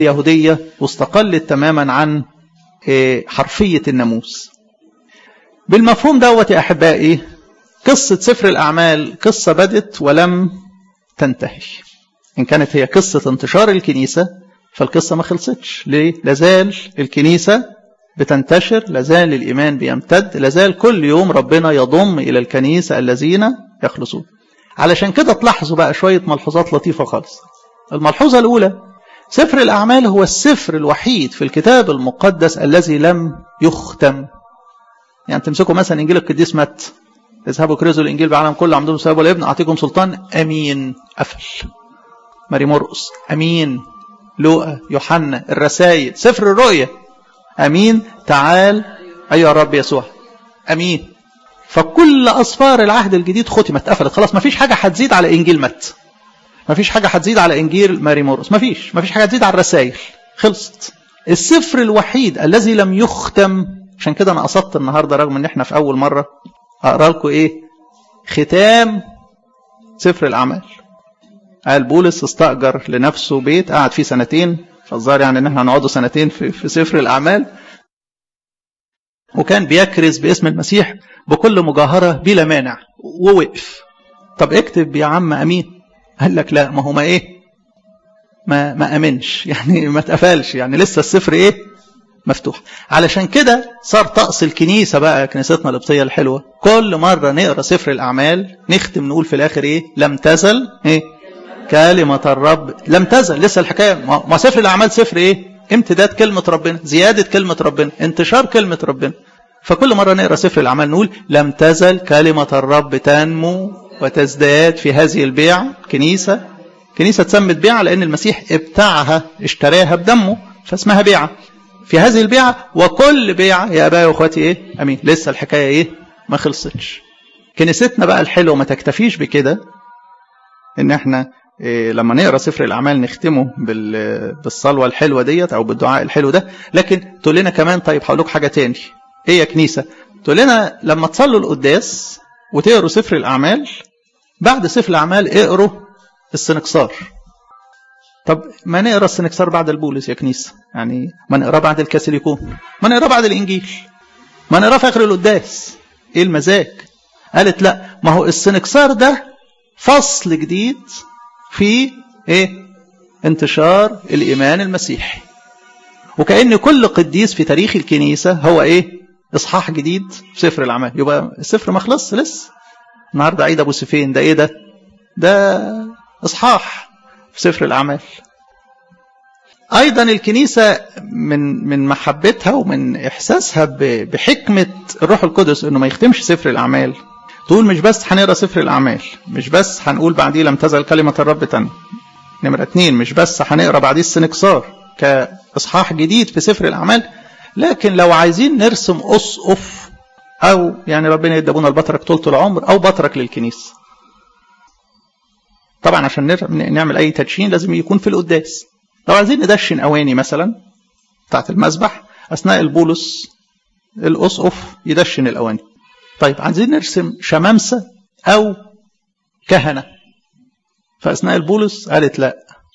يهودية واستقلت تماما عن حرفية الناموس. بالمفهوم دوت يا أحبائي قصة سفر الأعمال قصة بدت ولم تنتهي. إن كانت هي قصة انتشار الكنيسة فالقصة ما خلصتش. ليه؟ لازال الكنيسة بتنتشر، لازال الإيمان بيمتد، لازال كل يوم ربنا يضم إلى الكنيسة الذين يخلصون. علشان كده تلاحظوا بقى شوية ملحوظات لطيفة خالص. الملحوظة الأولى، سفر الأعمال هو السفر الوحيد في الكتاب المقدس الذي لم يختم. يعني تمسكوا مثلا إنجيل القديس متى، اذهبوا كرزوا الإنجيل بعالم كله عمدهم السبب والابن أعطيكم سلطان، أمين، قفل. ماري مرقس أمين، لوقا، يوحنا، الرسائل، سفر الرؤيا أمين، تعال أيها الرب يسوع أمين. فكل أسفار العهد الجديد ختمت قفلت خلاص. ما فيش حاجة هتزيد على إنجيل متى، ما فيش حاجة هتزيد على إنجيل ماري مرقس، ما فيش حاجة هتزيد على الرسائل، خلصت. السفر الوحيد الذي لم يختم. عشان كده أنا قصدت النهاردة رغم أن احنا في أول مرة أقرأ لكم ختام سفر الأعمال. قال بولس استأجر لنفسه بيت قعد فيه 2 سنين، فالظاهر يعني ان احنا هنقعدوا 2 سنين في سفر الأعمال، وكان بيكرز باسم المسيح بكل مجاهرة بلا مانع ووقف. طب اكتب يا عم أمين. قال لك لا، ما هو ما أمنش، يعني ما اتقفلش، يعني لسه السفر مفتوح. علشان كده صار طقس الكنيسة بقى، كنيستنا القبطية الحلوة، كل مرة نقرأ سفر الأعمال نختم نقول في الآخر لم تزل كلمة الرب. لم تزل، لسه الحكاية. ما سفر الأعمال سفر امتداد كلمة ربنا، زيادة كلمة ربنا، انتشار كلمة ربنا. فكل مرة نقرأ سفر الأعمال نقول لم تزل كلمة الرب تنمو وتزداد في هذه البيعة. كنيسة تسمت بيعة لأن المسيح ابتاعها، اشتراها بدمه، فاسمها بيعة. في هذه البيعة وكل بيعة يا أبايا وأخواتي أمين. لسه الحكاية ما خلصتش. كنيستنا بقى الحلوة ما تكتفيش بكده، إن احنا لما نقرأ سفر الأعمال نختمه بالصلوة الحلوة ديت أو بالدعاء الحلو ده، لكن تقول لنا كمان طيب هقول لكم حاجة تاني. يا كنيسة؟ تقول لنا لما تصلوا القداس وتقروا سفر الأعمال، بعد سفر الأعمال اقروا السنكسار. طب ما نقرأ السنكسار بعد البولس يا كنيسة؟ يعني ما نقرأ بعد الكاثوليكون، ما نقرأ بعد الإنجيل، ما نقرأ في آخر القداس. إيه المزاج؟ قالت لا، ما هو السنكسار ده فصل جديد في انتشار الإيمان المسيحي، وكأن كل قديس في تاريخ الكنيسة هو إصحاح جديد في سفر الأعمال. يبقى السفر ما خلص لسه. النهارده عيد أبو سفين، ده ده إصحاح في سفر الأعمال. أيضا الكنيسة من محبتها ومن إحساسها بحكمة الروح القدس إنه ما يختمش سفر الأعمال، تقول مش بس هنقرأ سفر الأعمال، مش بس هنقول بعديه لم تزل كلمة الرب تنمو. نمرة 2، مش بس هنقرأ بعديه السنكسار كإصحاح جديد في سفر الأعمال، لكن لو عايزين نرسم أسقف، أو يعني ربنا يدبونا البطرك طولة العمر، أو بطرك للكنيسة. طبعا عشان نعمل أي تدشين لازم يكون في القداس. لو عايزين ندشن أواني مثلا بتاعت المسبح، أثناء البولس الأسقف يدشن الأواني. طيب عايزين نرسم شمامسة أو كهنة، فأثناء البولس قالت لا،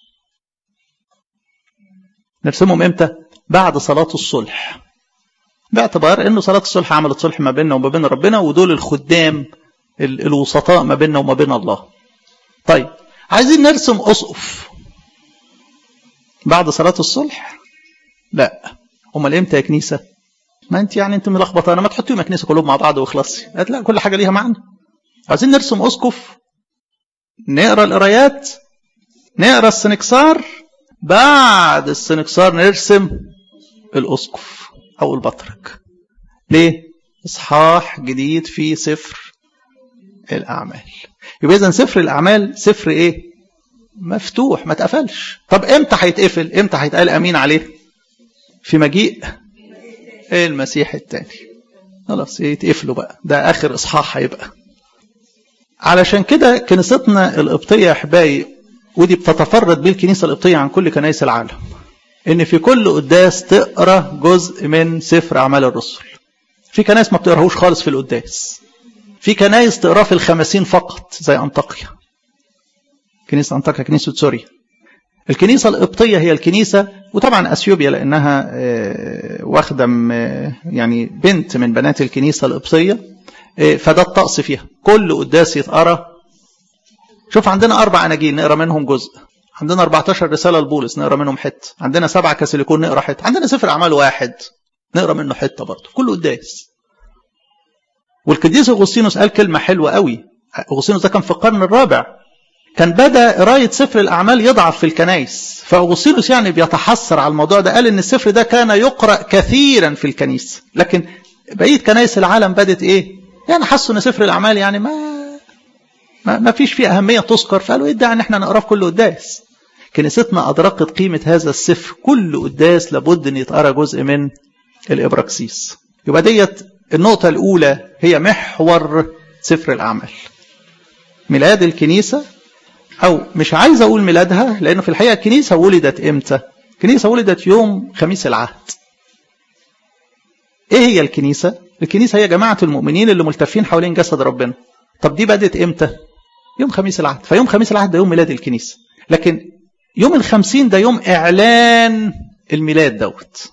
نرسمهم إمتى؟ بعد صلاة الصلح، باعتبار أنه صلاة الصلح عملت صلح ما بيننا وما بين ربنا، ودول الخدام الوسطاء ما بيننا وما بين الله. طيب عايزين نرسم أسقف بعد صلاة الصلح؟ لا. امال امتى يا كنيسة؟ ما انت يعني انت ملخبطه، انا ما تحطيهم يا كنيسة كلهم مع بعض وخلاص. قالت لا، كل حاجة ليها معنى. عايزين نرسم أسقف، نقرأ القرايات، نقرأ السنكسار، بعد السنكسار نرسم الأسقف أو البطرك. ليه؟ إصحاح جديد في سفر الأعمال. يبقى إذن سفر الأعمال سفر مفتوح، ما تقفلش. طب امتى هيتقفل؟ امتى هيتقال امين عليه؟ في مجيء المسيح الثاني. خلاص يتقفلوا بقى، ده اخر اصحاح هيبقى. علشان كده كنيستنا القبطيه يا احبائي، ودي بتتفرد بيه الكنيسه القبطيه عن كل كنائس العالم، ان في كل قداس تقرا جزء من سفر اعمال الرسل. في كنائس ما بتقراهوش خالص في القداس، في كنائس تقراه في الخمسين فقط زي انطاكيا، كنيسة أنطاكيا، كنيسة سوريا. الكنيسة القبطية هي الكنيسة، وطبعا أثيوبيا لأنها واخدة يعني بنت من بنات الكنيسة القبطية، فده الطقس فيها كل قداس يتقرأ. شوف عندنا 4 أناجيل نقرأ منهم جزء، عندنا 14 رسالة لبولس نقرأ منهم حتة، عندنا 7 كاثوليكون نقرأ حتة، عندنا سفر أعمال 1 نقرأ منه حتة برضه كل قداس. والقديس أغسطينوس قال كلمة حلوة قوي. أغسطينوس ده كان في القرن الرابع، كان بدأ قراية سفر الأعمال يضعف في الكنائس، فأغسطينوس يعني بيتحسر على الموضوع ده، قال إن السفر ده كان يقرأ كثيرا في الكنيسة، لكن بقية كنائس العالم بدت إيه؟ يعني حسوا إن سفر الأعمال يعني ما فيش فيه أهمية تذكر، فقالوا إيه ده إن إحنا نقرأ في كل قداس. كنيستنا أدركت قيمة هذا السفر، كل قداس لابد أن يتقرأ جزء من الإبراكسيس. يبقى ديت النقطة الأولى هي محور سفر الأعمال. ميلاد الكنيسة، أو مش عايز أقول ميلادها لأنه في الحقيقة الكنيسة ولدت إمتى؟ الكنيسة ولدت يوم خميس العهد. إيه هي الكنيسة؟ الكنيسة هي جماعة المؤمنين اللي ملتفين حوالين جسد ربنا. طب دي بدت إمتى؟ يوم خميس العهد، فيوم خميس العهد ده يوم ميلاد الكنيسة. لكن يوم 50 ده يوم إعلان الميلاد دوت،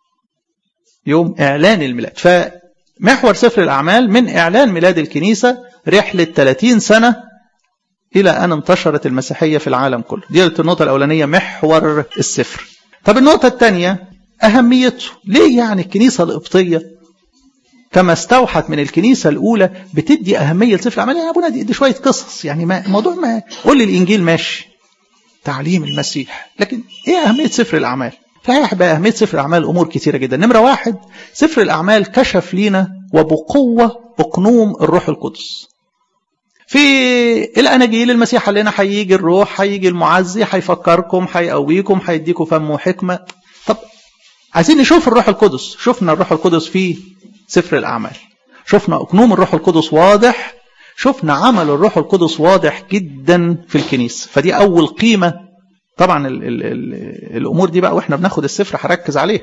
يوم إعلان الميلاد. فمحور سفر الأعمال من إعلان ميلاد الكنيسة رحلة 30 سنة إلى أن انتشرت المسيحية في العالم كله. دي النقطة الأولانية، محور السفر. طب النقطة الثانية أهميته. ليه يعني الكنيسة القبطية كما استوحت من الكنيسة الأولى بتدي أهمية لسفر الأعمال؟ يعني أبونا دي شوية قصص، يعني الموضوع ما قول لي الإنجيل ماشي، تعليم المسيح، لكن إيه أهمية سفر الأعمال؟ فهيبقى أهمية سفر الأعمال أمور كثيرة جدا. نمرة 1، سفر الأعمال كشف لنا وبقوة أقنوم الروح القدس. في الأناجيل المسيح قال لنا هيجي الروح، هيجي المعزي، هيفكركم، هيقويكم، هيديكم فم وحكمة. طب عايزين نشوف الروح القدس. شفنا الروح القدس في سفر الأعمال، شفنا أقنوم الروح القدس واضح، شفنا عمل الروح القدس واضح جدا في الكنيسة. فدي أول قيمة. طبعا الأمور دي بقى وإحنا بناخد السفر هركز عليه،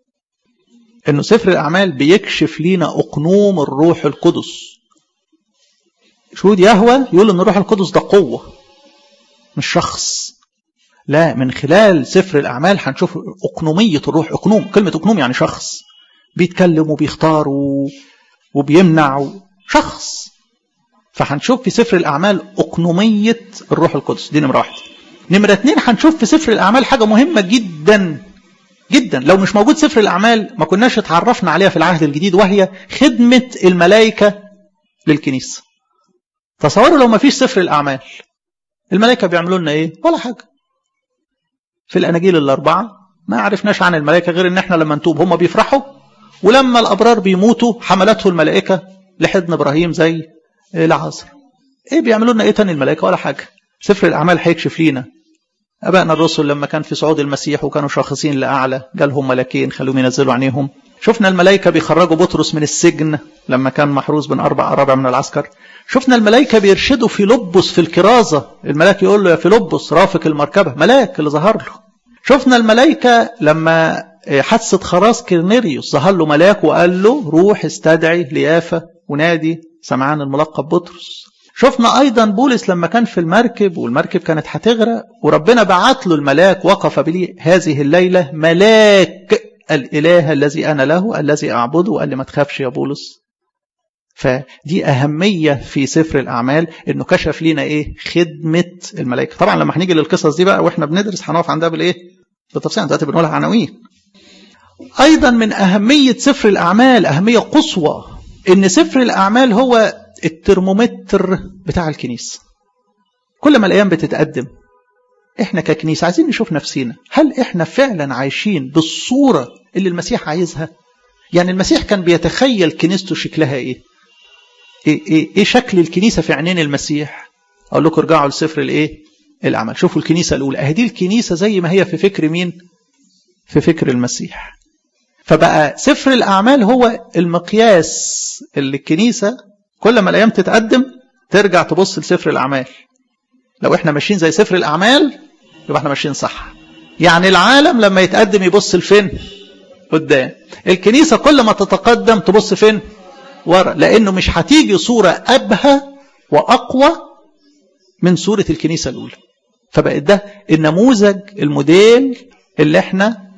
إنه سفر الأعمال بيكشف لنا أقنوم الروح القدس. شهود يهوه يقول إن الروح القدس ده قوة مش شخص. لا، من خلال سفر الأعمال هنشوف أقنومية الروح. أقنوم، كلمة أقنوم يعني شخص بيتكلم وبيختار وبيمنع، شخص. فهنشوف في سفر الأعمال أقنومية الروح القدس. دي نمرة 1. نمرة 2، هنشوف في سفر الأعمال حاجة مهمة جدا جدا، لو مش موجود سفر الأعمال ما كناش اتعرفنا عليها في العهد الجديد، وهي خدمة الملائكة للكنيسة. تصوروا لو ما فيش سفر الأعمال، الملائكة بيعملوا لنا إيه؟ ولا حاجة. في الأناجيل ال4 ما عرفناش عن الملائكة غير إن إحنا لما نتوب هم بيفرحوا، ولما الأبرار بيموتوا حملته الملائكة لحضن إبراهيم زي لعازر. إيه بيعملوا لنا إيه تاني الملائكة؟ ولا حاجة. سفر الأعمال هيكشف لينا أبائنا الرسل لما كان في صعود المسيح وكانوا شاخصين لأعلى، جالهم ملاكين خلوهم ينزلوا عينيهم. شفنا الملائكة بيخرجوا بطرس من السجن لما كان محروس بين 4 أرابع من العسكر. شفنا الملائكة بيرشدوا فيلبس في الكرازة، الملاك يقول له يا فيلبس رافق المركبة، ملاك اللي ظهر له. شفنا الملائكة لما حادثة خراس كيرنيريوس ظهر له ملاك وقال له روح استدعي ليافا ونادي سمعان الملقب بطرس. شفنا أيضا بولس لما كان في المركب والمركب كانت هتغرق وربنا بعت له الملاك، وقف بلي هذه الليلة ملاك الإله الذي أنا له الذي أعبده، وقال لي ما تخافش يا بولس. فدي أهمية في سفر الأعمال، إنه كشف لنا إيه؟ خدمة الملائكة. طبعا لما هنيجي للقصص دي بقى وإحنا بندرس هنقف عندها بالإيه؟ بالتفصيل. دلوقتي بنقولها عناوين. أيضا من أهمية سفر الأعمال أهمية قصوى، إن سفر الأعمال هو الترمومتر بتاع الكنيسة. كل ما الأيام بتتقدم إحنا ككنيسة عايزين نشوف نفسينا، هل إحنا فعلا عايشين بالصورة اللي المسيح عايزها؟ يعني المسيح كان بيتخيل كنيسته شكلها إيه؟ إيه شكل الكنيسة في عينين المسيح؟ أقول لكم ارجعوا لسفر الإيه؟ الأعمال، شوفوا الكنيسة الأولى. أهدي الكنيسة زي ما هي في فكر مين؟ في فكر المسيح. فبقى سفر الأعمال هو المقياس اللي الكنيسة كل ما الأيام تتقدم ترجع تبص لسفر الأعمال. لو إحنا ماشيين زي سفر الأعمال يبقى إحنا ماشيين صح. يعني العالم لما يتقدم يبص لفين؟ قدام. الكنيسة كل ما تتقدم تبص فين؟ ورا، لأنه مش هتيجي صورة أبهى وأقوى من صورة الكنيسة الأولى. فبقت ده النموذج الموديل اللي احنا